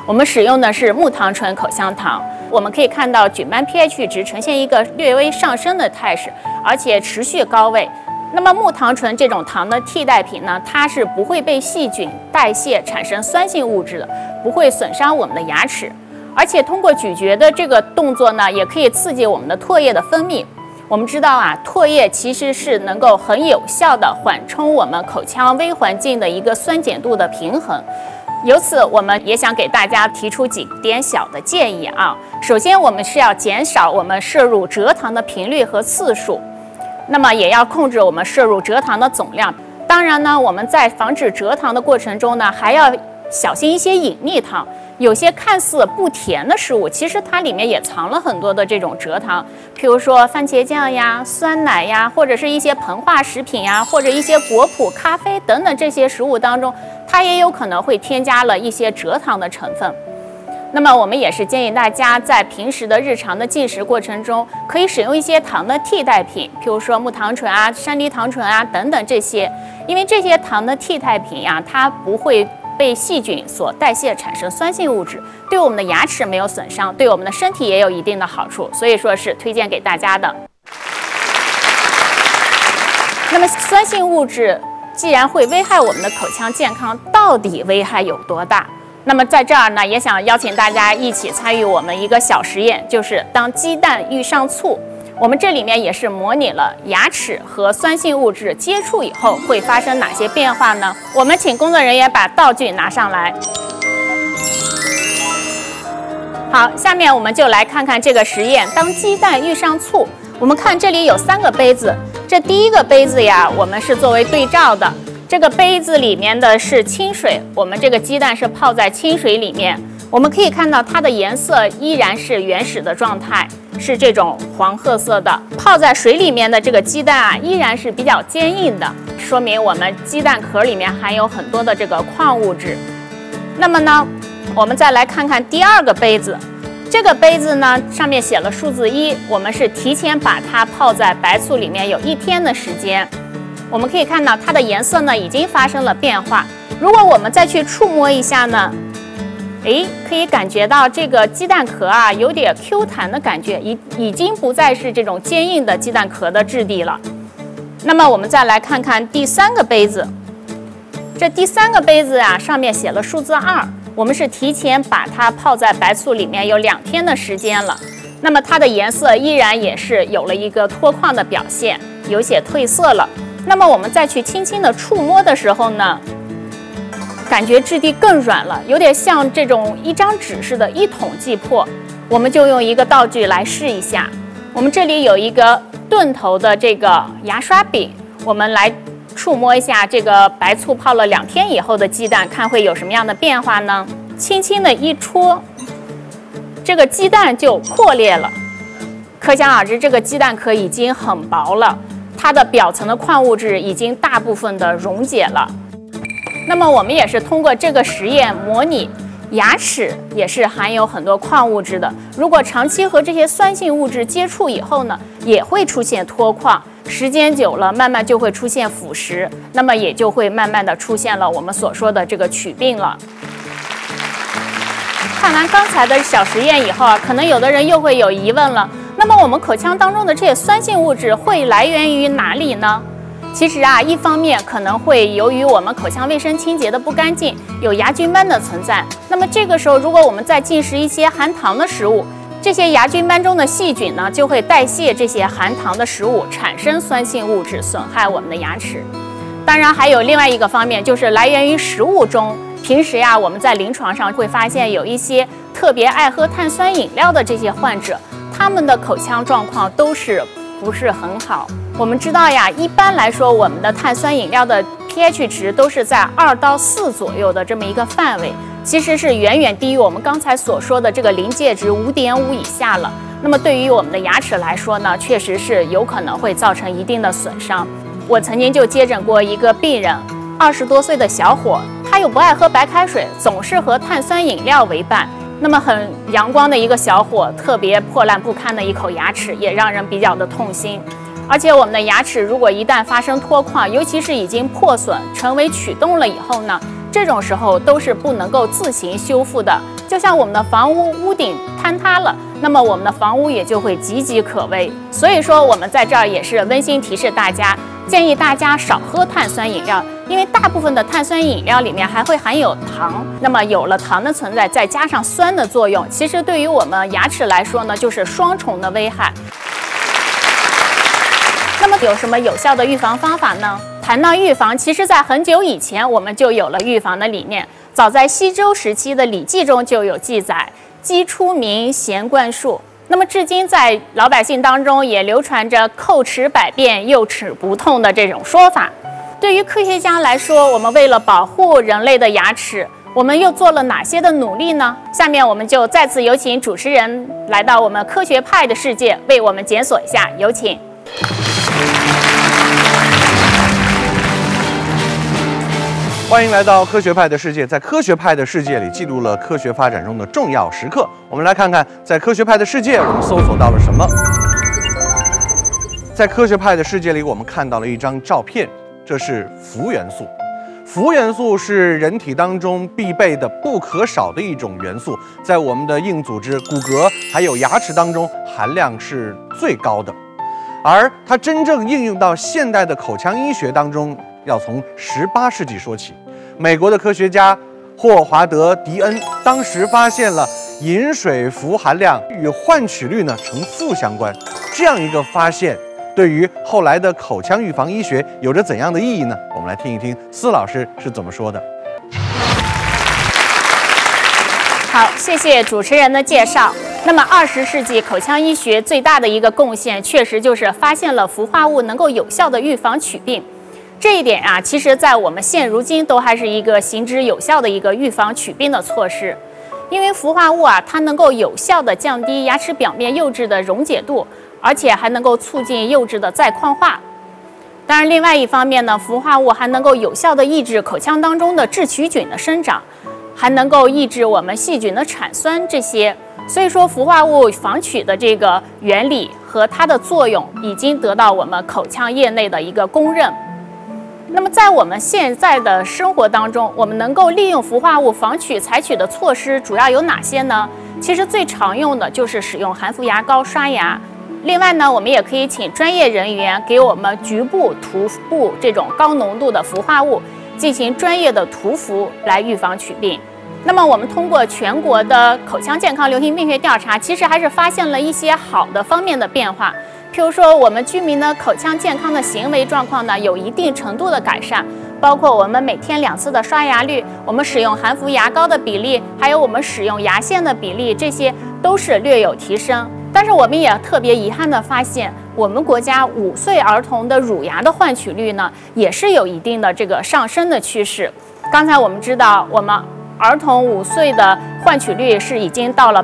我们使用的是木糖醇口香糖。我们可以看到菌斑 pH 值呈现一个略微上升的态势，而且持续高位。那么木糖醇这种糖的替代品呢，它是不会被细菌代谢产生酸性物质的，不会损伤我们的牙齿。而且通过咀嚼的这个动作呢，也可以刺激我们的唾液的分泌。我们知道啊，唾液其实是能够很有效的缓冲我们口腔微环境的一个酸碱度的平衡。由此，我们也想给大家提出几点小的建议啊。首先，我们是要减少我们摄入蔗糖的频率和次数，那么也要控制我们摄入蔗糖的总量。当然呢，我们在防止蔗糖的过程中呢，还要小心一些隐匿糖。有些看似不甜的食物，其实它里面也藏了很多的这种蔗糖，譬如说番茄酱呀、酸奶呀，或者是一些膨化食品呀，或者一些果脯、咖啡等等这些食物当中，它也有可能会添加了一些蔗糖的成分。那么我们也是建议大家在平时的日常的进食过程中，可以使用一些糖的替代品，譬如说木糖醇啊、山梨糖醇啊等等这些，因为这些糖的替代品呀，它不会被细菌所代谢产生酸性物质，对我们的牙齿没有损伤，对我们的身体也有一定的好处，所以说是推荐给大家的。那么酸性物质既然会危害我们的口腔健康，到底危害有多大？那么在这儿呢，也想邀请大家一起参与我们一个小实验，就是当鸡蛋遇上醋，我们这里面也是模拟了牙齿和酸性物质接触以后会发生哪些变化呢？我们请工作人员把道具拿上来。好，下面我们就来看看这个实验，当鸡蛋遇上醋。我们看这里有3个杯子，这第一个杯子呀，我们是作为对照的。这个杯子里面的是清水，我们这个鸡蛋是泡在清水里面。我们可以看到它的颜色依然是原始的状态，是这种黄褐色的。泡在水里面的这个鸡蛋啊，依然是比较坚硬的，说明我们鸡蛋壳里面含有很多的这个矿物质。那么呢，我们再来看看第2个杯子。这个杯子呢，上面写了数字1，我们是提前把它泡在白醋里面有1天的时间。我们可以看到它的颜色呢已经发生了变化。如果我们再去触摸一下呢，可以感觉到这个鸡蛋壳啊有点 Q 弹的感觉，已经不再是这种坚硬的鸡蛋壳的质地了。那么我们再来看看第3个杯子，这第3个杯子啊上面写了数字2，我们是提前把它泡在白醋里面有2天的时间了。那么它的颜色依然也是有了一个脱矿的表现，有些褪色了。那么我们再去轻轻的触摸的时候呢，感觉质地更软了，有点像这种一张纸似的，一捅即破。我们就用一个道具来试一下。我们这里有一个钝头的这个牙刷柄，我们来触摸一下这个白醋泡了2天以后的鸡蛋，看会有什么样的变化呢？轻轻的一戳，这个鸡蛋就破裂了。可想而知，这个鸡蛋壳已经很薄了，它的表层的矿物质已经大部分的溶解了。那么我们也是通过这个实验模拟牙齿也是含有很多矿物质的，如果长期和这些酸性物质接触以后呢，也会出现脱矿，时间久了慢慢就会出现腐蚀，那么也就会慢慢的出现了我们所说的这个龋病了。看完刚才的小实验以后啊，可能有的人又会有疑问了，那么我们口腔当中的这些酸性物质会来源于哪里呢？其实啊，一方面可能会由于我们口腔卫生清洁的不干净，有牙菌斑的存在。那么这个时候，如果我们再进食一些含糖的食物，这些牙菌斑中的细菌呢，就会代谢这些含糖的食物，产生酸性物质，损害我们的牙齿。当然，还有另外一个方面，就是来源于食物中。平时呀，我们在临床上会发现有一些特别爱喝碳酸饮料的这些患者，他们的口腔状况都是不是很好。我们知道呀，一般来说，我们的碳酸饮料的 pH 值都是在2到4左右的这么一个范围，其实是远远低于我们刚才所说的这个临界值5.5以下了。那么对于我们的牙齿来说呢，确实是有可能会造成一定的损伤。我曾经就接诊过一个病人，20多岁的小伙，他又不爱喝白开水，总是和碳酸饮料为伴。那么很阳光的一个小伙，特别破烂不堪的一口牙齿，也让人比较的痛心。而且我们的牙齿如果一旦发生脱矿，尤其是已经破损成为龋洞了以后呢， 这种时候都是不能够自行修复的。就像我们的房屋屋顶坍塌了，那么我们的房屋也就会岌岌可危。所以说，我们在这儿也是温馨提示大家，建议大家少喝碳酸饮料，因为大部分的碳酸饮料里面还会含有糖。那么有了糖的存在，再加上酸的作用，其实对于我们牙齿来说呢，就是双重的危害。那么有什么有效的预防方法呢？谈到预防，其实在很久以前我们就有了预防的理念。早在西周时期的《礼记》中就有记载：“鸡出鸣，咸灌树。”那么至今在老百姓当中也流传着“叩齿百辩，右齿不痛”的这种说法。对于科学家来说，我们为了保护人类的牙齿，我们又做了哪些的努力呢？下面我们就再次有请主持人来到我们科学派的世界，为我们检索一下，有请。 欢迎来到科学派的世界。在科学派的世界里，记录了科学发展中的重要时刻。我们来看看，在科学派的世界，我们搜索到了什么？在科学派的世界里，我们看到了一张照片，这是氟元素。氟元素是人体当中必备的、不可少的一种元素，在我们的硬组织、骨骼还有牙齿当中含量是最高的。而它真正应用到现代的口腔医学当中，要从18世纪说起。美国的科学家霍华德·迪恩当时发现了饮水氟含量与换取率呢呈负相关。这样一个发现，对于后来的口腔预防医学有着怎样的意义呢？我们来听一听司老师是怎么说的。 好，谢谢主持人的介绍。那么20世纪口腔医学最大的一个贡献，确实就是发现了氟化物能够有效的预防龋病。这一点啊，其实在我们现如今都还是一个行之有效的一个预防龋病的措施。因为氟化物啊，它能够有效的降低牙齿表面釉质的溶解度，而且还能够促进釉质的再矿化。当然，另外一方面呢，氟化物还能够有效的抑制口腔当中的致龋菌的生长，还能够抑制我们细菌的产酸这些。所以说，氟化物防龋的这个原理和它的作用已经得到我们口腔业内的一个公认。那么在我们现在的生活当中，我们能够利用氟化物防龋采取的措施主要有哪些呢？其实最常用的就是使用含氟牙膏刷牙。另外呢，我们也可以请专业人员给我们局部涂布这种高浓度的氟化物，进行专业的涂氟来预防龋病。那么我们通过全国的口腔健康流行病学调查，其实还是发现了一些好的方面的变化。譬如说，我们居民的口腔健康的行为状况呢，有一定程度的改善，包括我们每天2次的刷牙率，我们使用含氟牙膏的比例，还有我们使用牙线的比例，这些都是略有提升。但是我们也特别遗憾地发现，我们国家5岁儿童的乳牙的换取率呢，也是有一定的这个上升的趋势。刚才我们知道，我们儿童5岁的换取率是已经到了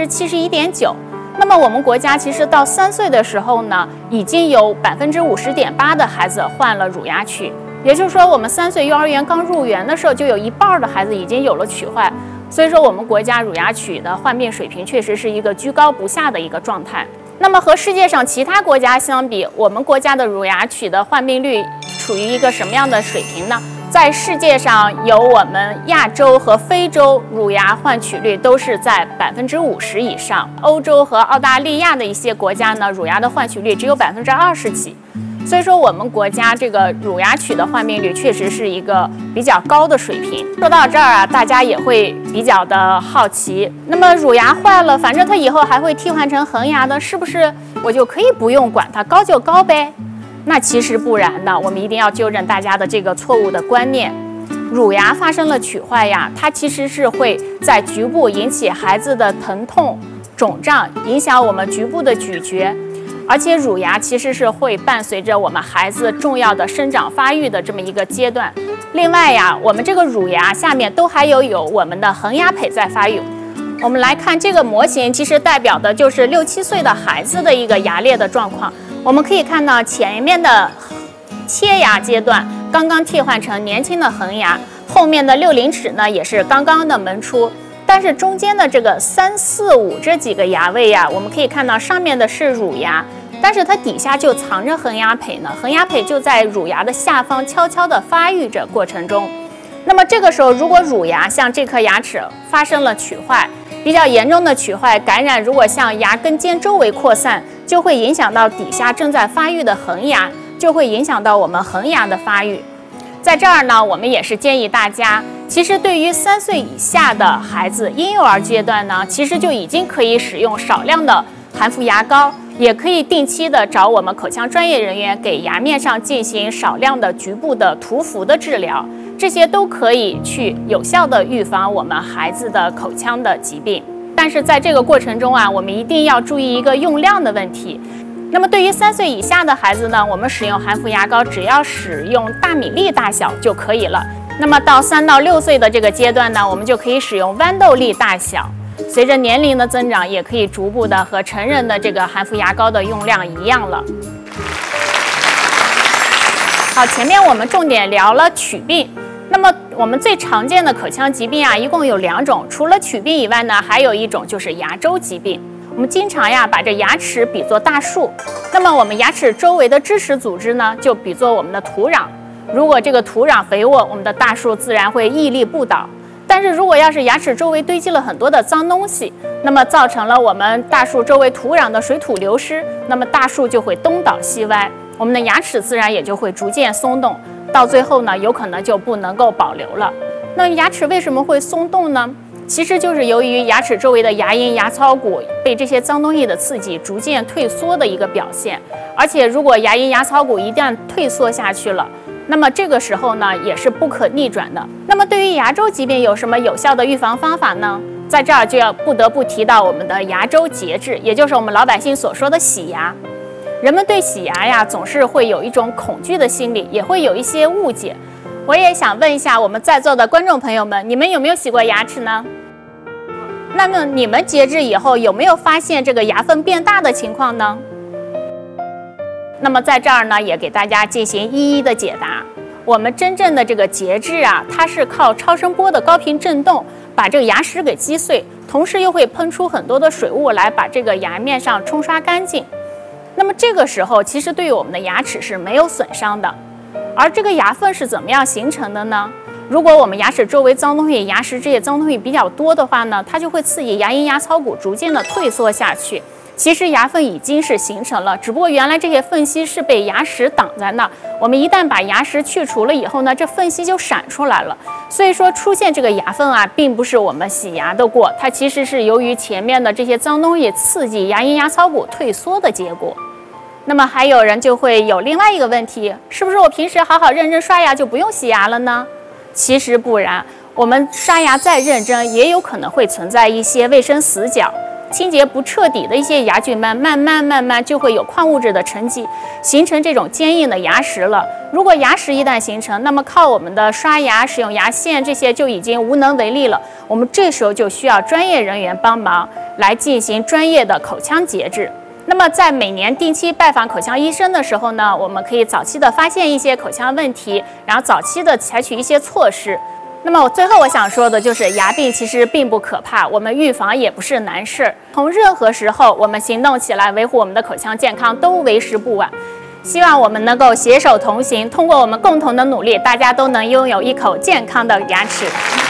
71.9%。那么我们国家其实到3岁的时候呢，已经有50.8%的孩子患了乳牙龋。也就是说，我们3岁幼儿园刚入园的时候，就有1半的孩子已经有了龋患。所以说，我们国家乳牙龋的患病水平确实是一个居高不下的一个状态。那么和世界上其他国家相比，我们国家的乳牙龋的患病率处于一个什么样的水平呢？在世界上，有我们亚洲和非洲乳牙换取率都是在50%以上，欧洲和澳大利亚的一些国家呢，乳牙的换取率只有20%几。所以说，我们国家这个乳牙龋的患病率确实是一个比较高的水平。说到这儿啊，大家也会比较的好奇，那么乳牙坏了，反正它以后还会替换成恒牙的，是不是我就可以不用管它，高就高呗？那其实不然的，我们一定要纠正大家的这个错误的观念。乳牙发生了龋坏呀，它其实是会在局部引起孩子的疼痛、肿胀，影响我们局部的咀嚼。而且乳牙其实是会伴随着我们孩子重要的生长发育的这么一个阶段。另外呀，我们这个乳牙下面都还有我们的恒牙胚在发育。我们来看这个模型，其实代表的就是6、7岁的孩子的一个牙列的状况。我们可以看到前面的切牙阶段刚刚替换成年轻的恒牙，后面的6厘齿呢也是刚刚的萌出。但是中间的这个3、4、5这几个牙位呀，我们可以看到上面的是乳牙，但是它底下就藏着恒牙胚呢。恒牙胚就在乳牙的下方悄悄地发育着过程中。 那么这个时候，如果乳牙像这颗牙齿发生了龋坏，比较严重的龋坏感染，如果向牙根尖周围扩散，就会影响到底下正在发育的恒牙，就会影响到我们恒牙的发育。在这儿呢，我们也是建议大家，其实对于3岁以下的孩子，婴幼儿阶段呢，其实就已经可以使用少量的含氟牙膏，也可以定期的找我们口腔专业人员给牙面上进行少量的局部的涂氟的治疗，这些都可以去有效的预防我们孩子的口腔的疾病。但是在这个过程中啊，我们一定要注意一个用量的问题。那么对于3岁以下的孩子呢，我们使用含氟牙膏只要使用大米粒大小就可以了。那么到3到6岁的这个阶段呢，我们就可以使用豌豆粒大小。随着年龄的增长，也可以逐步的和成人的这个含氟牙膏的用量一样了。好，前面我们重点聊了龋病。那么我们最常见的口腔疾病啊，一共有2种，除了龋病以外呢，还有一种就是牙周疾病。我们经常呀把这牙齿比作大树，那么我们牙齿周围的支持组织呢，就比作我们的土壤。如果这个土壤肥沃，我们的大树自然会屹立不倒。但是如果要是牙齿周围堆积了很多的脏东西，那么造成了我们大树周围土壤的水土流失，那么大树就会东倒西歪，我们的牙齿自然也就会逐渐松动，到最后呢，有可能就不能够保留了。那牙齿为什么会松动呢？其实就是由于牙齿周围的牙龈、牙槽骨被这些脏东西的刺激，逐渐退缩的一个表现。而且如果牙龈、牙槽骨一旦退缩下去了，那么这个时候呢，也是不可逆转的。那么对于牙周疾病有什么有效的预防方法呢？在这儿就要不得不提到我们的牙周节制，也就是我们老百姓所说的洗牙。人们对洗牙呀，总是会有一种恐惧的心理，也会有一些误解。我也想问一下我们在座的观众朋友们，你们有没有洗过牙齿呢？那么你们节制以后有没有发现这个牙缝变大的情况呢？那么在这儿呢，也给大家进行一一的解答。我们真正的这个节制啊，它是靠超声波的高频振动把这个牙石给击碎，同时又会喷出很多的水雾来把这个牙面上冲刷干净。那么这个时候其实对于我们的牙齿是没有损伤的。而这个牙缝是怎么样形成的呢？如果我们牙齿周围脏东西、牙石这些脏东西比较多的话呢，它就会刺激牙龈、牙槽骨逐渐的退缩下去。其实牙缝已经是形成了，只不过原来这些缝隙是被牙石挡在那儿。我们一旦把牙石去除了以后呢，这缝隙就闪出来了。所以说出现这个牙缝啊，并不是我们洗牙的过，它其实是由于前面的这些脏东西刺激牙龈、牙槽骨退缩的结果。那么还有人就会有另外一个问题，是不是我平时好好认真刷牙就不用洗牙了呢？其实不然，我们刷牙再认真，也有可能会存在一些卫生死角，清洁不彻底的一些牙菌斑，慢慢就会有矿物质的沉积，形成这种坚硬的牙石了。如果牙石一旦形成，那么靠我们的刷牙、使用牙线这些就已经无能为力了。我们这时候就需要专业人员帮忙来进行专业的口腔节制。那么在每年定期拜访口腔医生的时候呢，我们可以早期的发现一些口腔问题，然后早期的采取一些措施。那么最后我想说的就是牙病其实并不可怕，我们预防也不是难事。从任何时候我们行动起来维护我们的口腔健康都为时不晚。希望我们能够携手同行，通过我们共同的努力，大家都能拥有一口健康的牙齿。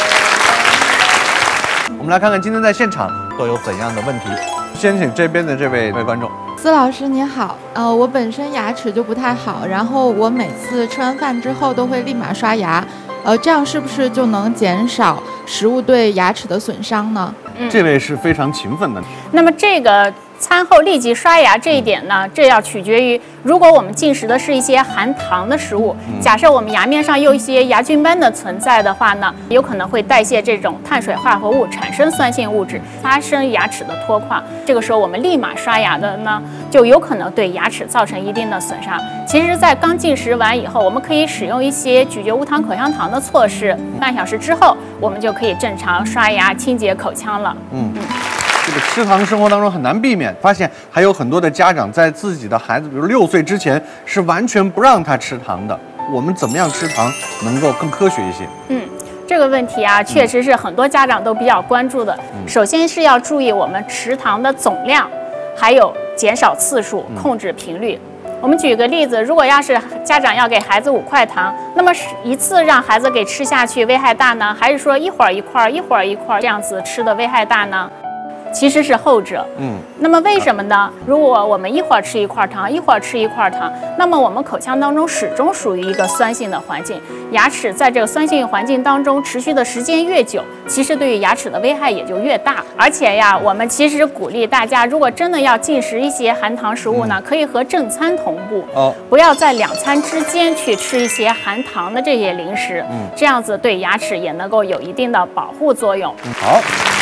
我们来看看今天在现场都有怎样的问题。先请这边的这位观众。 司老师你好，我本身牙齿就不太好，然后我每次吃完饭之后都会立马刷牙，这样是不是就能减少食物对牙齿的损伤呢？ 这位是非常勤奋的。 那么这个餐后立即刷牙这一点呢，这要取决于，如果我们进食的是一些含糖的食物，假设我们牙面上有一些牙菌斑的存在的话呢，有可能会代谢这种碳水化合物，产生酸性物质，发生牙齿的脱矿。这个时候我们立马刷牙的呢，就有可能对牙齿造成一定的损伤。其实在刚进食完以后，我们可以使用一些咀嚼无糖口香糖的措施，半小时之后我们就可以正常刷牙清洁口腔了。 这个吃糖生活当中很难避免，发现还有很多的家长在自己的孩子，比如6岁之前是完全不让他吃糖的。我们怎么样吃糖能够更科学一些？ 这个问题啊，确实是很多家长都比较关注的。首先是要注意我们吃糖的总量，还有减少次数，控制频率。 我们举个例子，如果要是家长要给孩子5块糖，那么一次让孩子给吃下去危害大呢，还是说一会儿一块一会儿一块这样子吃的危害大呢？其实是后者。那么为什么呢？如果我们一会儿吃一块糖，一会儿吃一块糖，那么我们口腔当中始终属于一个酸性的环境，牙齿在这个酸性环境当中持续的时间越久，其实对于牙齿的危害也就越大。而且呀，我们其实鼓励大家，如果真的要进食一些含糖食物呢，可以和正餐同步，不要在2餐之间去吃一些含糖的这些零食，这样子对牙齿也能够有一定的保护作用。 好。